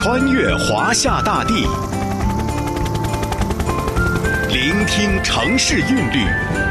穿越华夏大地，聆听城市韵律，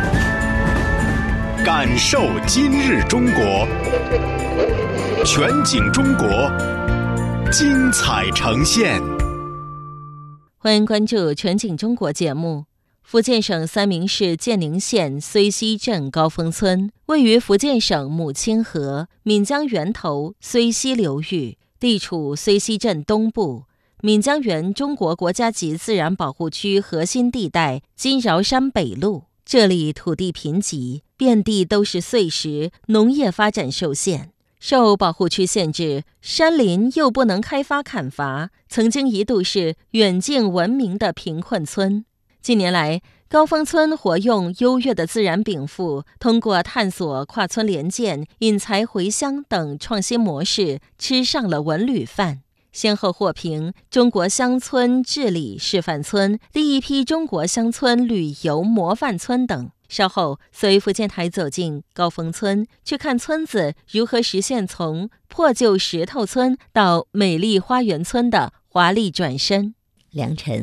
感受今日中国。全景中国，精彩呈现。 欢迎关注全景中国节目。福建省三明市建宁县睢溪镇高峰村位于福建省母亲河闽江源头睢溪流域，地处睢溪镇东部，闽江源中国国家级自然保护区核心地带金饶山北麓。这里土地贫瘠，遍地都是碎石，农业发展受限。受保护区限制，山林又不能开发砍伐，曾经一度是远近闻名的贫困村。近年来，高峰村活用优越的自然禀赋，通过探索跨村联建、引才回乡等创新模式，吃上了文旅饭，先后获评中国乡村治理示范村、第一批中国乡村旅游模范村等。稍后，随福建台走进高峰村，去看村子如何实现从破旧石头村到美丽花园村的华丽转身。 良辰，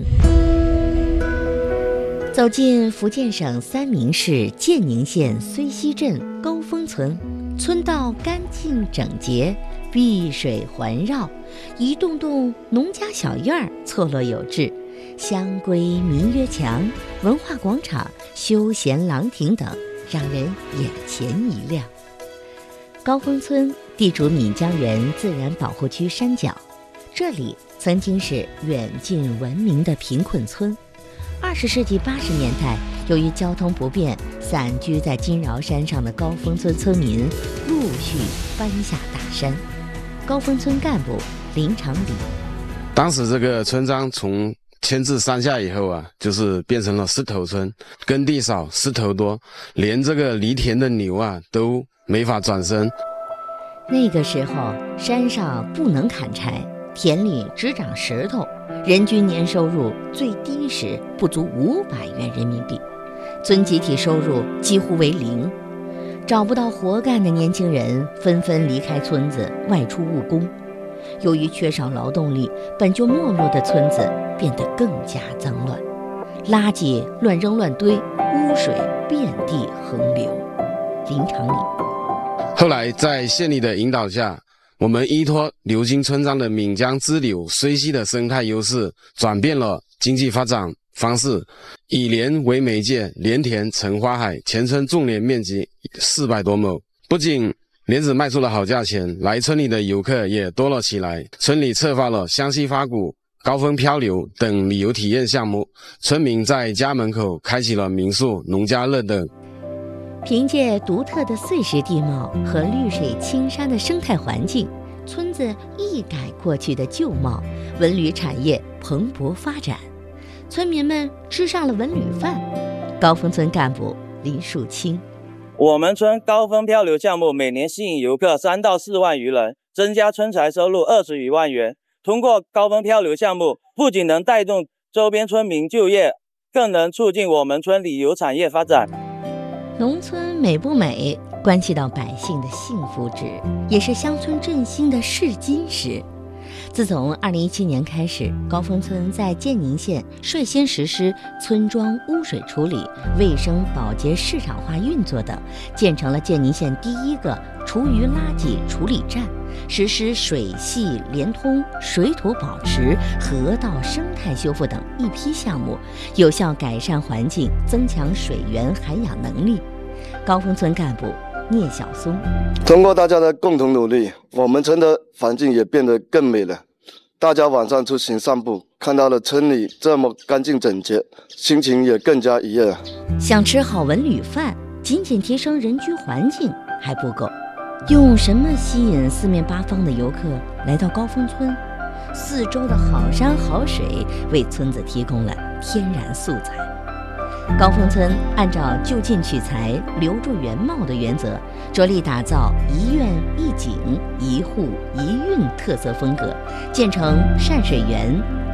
走进福建省三明市建宁县睢溪镇高峰村，村道干净整洁，碧水环绕，一栋栋农家小院儿错落有致，香闺明月墙、文化广场、休闲廊亭等，让人眼前一亮。高峰村地处闽江源自然保护区山脚，这里曾经是远近闻名的贫困村。20世纪80年代，由于交通不便，散居在金饶山上的高峰村村民陆续搬下大山。高峰村干部林长礼， 当时这个村庄从迁至山下以后就是变成了石头村，耕地少，石头多，连这个犁田的牛都没法转身。 那个时候山上不能砍柴，田里只长石头，人均年收入最低时不足500元人民币，村集体收入几乎为零。找不到活干的年轻人纷纷离开村子外出务工。由于缺少劳动力，本就没落的村子变得更加脏乱，垃圾乱扔乱堆，污水遍地横流。林长礼， 后来在县里的引导下，我们依托流经村庄的闽江支流睢溪的生态优势，转变了经济发展方式，以莲为媒介，莲田成花海，全村种莲面积400多亩，不仅莲子卖出了好价钱，来村里的游客也多了起来。村里策划了湘西发谷、高峰漂流等旅游体验项目，村民在家门口开启了民宿、农家乐等。 凭借独特的碎石地貌和绿水青山的生态环境，村子一改过去的旧貌，文旅产业蓬勃发展，村民们吃上了文旅饭。高峰村干部林树清， 我们村高峰漂流项目每年吸引游客3到4万余人，增加村财收入20余万元。通过高峰漂流项目，不仅能带动周边村民就业，更能促进我们村旅游产业发展。 农村美不美，关系到百姓的幸福值，也是乡村振兴的试金石。自从2017年开始，高峰村在建宁县率先实施村庄污水处理、卫生保洁市场化运作等，建成了建宁县第一个厨余垃圾处理站，实施水系连通、水土保持、河道生态修复等一批项目，有效改善环境，增强水源涵养能力。高峰村干部聂小松， 通过大家的共同努力，我们村的环境也变得更美了。大家晚上出行散步，看到了村里这么干净整洁，心情也更加愉悦了。 想吃好文旅饭，仅仅提升人居环境还不够，用什么吸引四面八方的游客来到高峰村？四周的好山好水为村子提供了天然素材。高峰村按照就近取材、留住原貌的原则，着力打造一院一景、一户一韵特色风格，建成善水园、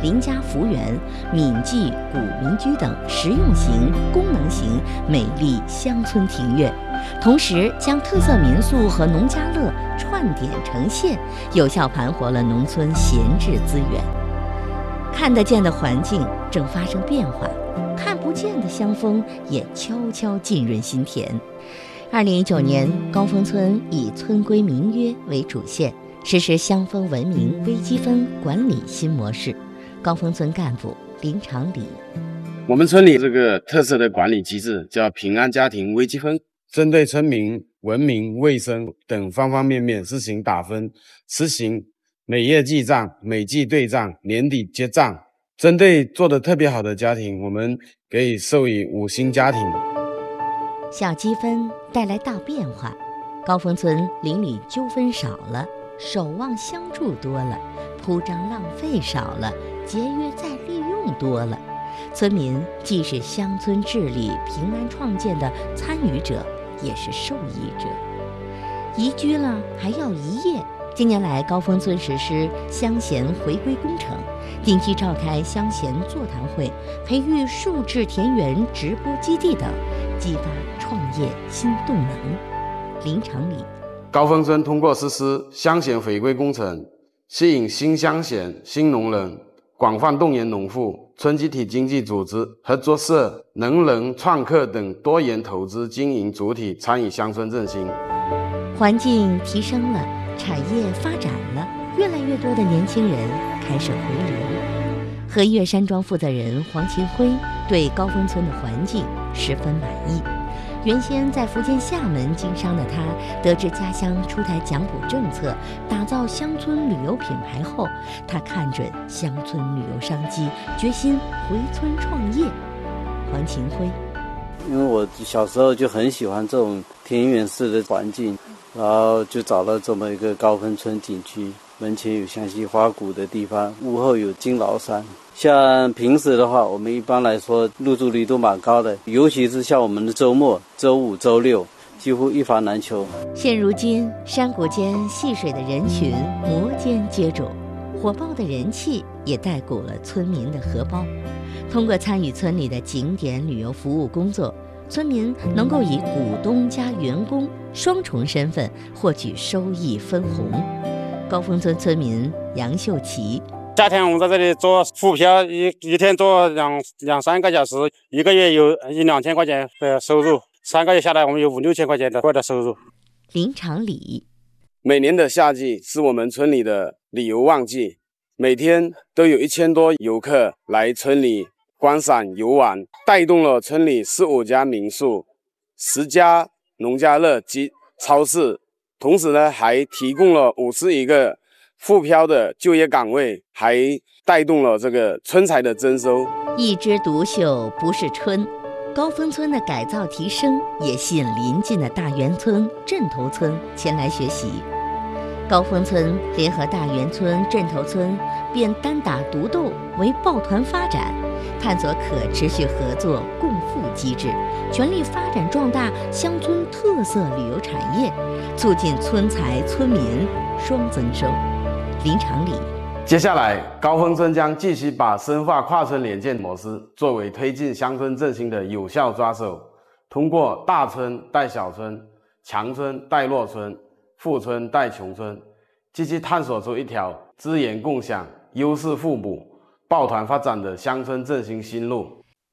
邻家福园、闽记古民居等实用型、功能型美丽乡村庭院，同时将特色民宿和农家乐串点呈现，有效盘活了农村闲置资源。看得见的环境正发生变化，看不见的乡风也悄悄浸润心田。2019年，高峰村以村规民约为主线，实施乡风文明微积分管理新模式。高峰村干部林长礼： 我们村里这个特色的管理机制叫平安家庭微积分，针对村民文明、卫生等方方面面实行打分，实行每月记账、每季对账、年底结账。针对做得特别好的家庭，我们给予授予5星家庭。 小积分带来大变化，高峰村邻里纠纷少了，守望相助多了，铺张浪费少了，节约再利用多了。村民既是乡村治理平安创建的参与者，也是受益者。宜居了还要宜业。近年来，高峰村实施乡贤回归工程，定期召开乡贤座谈会，培育数字田园直播基地等，激发创业新动能。林长礼： 高峰村通过实施乡贤回归工程，吸引新乡贤、新农人，广泛动员农户、村集体经济组织、合作社、能人、创客等多元投资经营主体参与乡村振兴。 环境提升了，产业发展了，越来越多的年轻人开始回流。和悦山庄负责人黄勤辉对高峰村的环境十分满意。原先在福建厦门经商的他，得知家乡出台奖补政策，打造乡村旅游品牌后，他看准乡村旅游商机，决心回村创业。黄勤辉： 因为我小时候就很喜欢这种田园式的环境，然后就找了这么一个高峰村景区，门前有湘西花鼓的地方，屋后有金崂山。像平时的话，我们一般来说入住率都蛮高的，尤其是像我们的周末，周5、周6，几乎一房难求。 现如今，山谷间戏水的人群摩肩接踵，火爆的人气也带鼓了村民的荷包。通过参与村里的景点旅游服务工作，村民能够以股东加员工双重身份获取收益分红。高峰村村民杨秀奇： 夏天我们在这里做副票，一天做2-3个小时，一个月有1-2千块钱的收入，3个月下来我们有5-6千块钱的收入。 林长礼： 每年的夏季是我们村里的旅游旺季，每天都有1000多游客来村里观赏游玩，带动了村里15家民宿、10家农家乐及超市，同时呢还提供了51个副漂的就业岗位，还带动了这个村才的增收。 一枝独秀不是春，高峰村的改造提升也吸引邻近的大源村、镇头村前来学习。高峰村联合大源村、镇头村变单打独斗为抱团发展，探索可持续合作共富机制，全力发展壮大乡村特色旅游产业，促进村才村民双增收。林长礼： 接下来，高峰村将继续把深化跨村联建模式作为推进乡村振兴的有效抓手，通过大村带小村、强村带弱村、富村带穷村，积极探索出一条资源共享、优势互补、抱团发展的乡村振兴新路。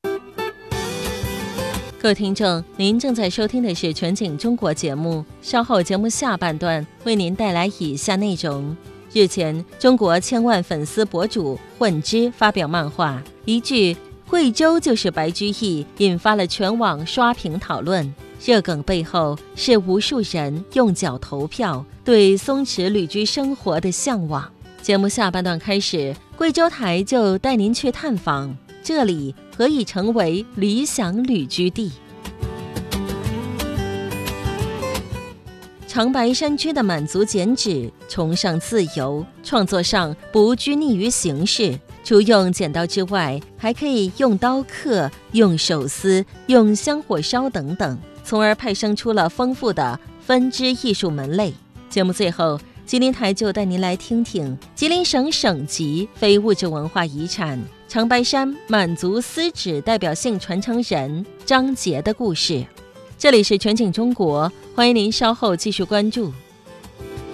各位听众，您正在收听的是全景中国节目，稍后节目下半段为您带来以下内容。日前，中国千万粉丝博主混之发表漫画，一句“贵州就是白居易”引发了全网刷屏讨论。热梗背后是无数人用脚投票对松弛旅居生活的向往。节目下半段开始，贵州台就带您去探访，这里何以成为理想旅居地？长白山区的满族剪纸崇尚自由，创作上不拘泥于形式，除用剪刀之外，还可以用刀刻、用手撕、用香火烧等等，从而派生出了丰富的分支艺术门类。节目最后， 吉林台就带您来听听吉林省省级非物质文化遗产长白山满族丝纸代表性传承人张杰的故事。这里是全景中国，欢迎您稍后继续关注。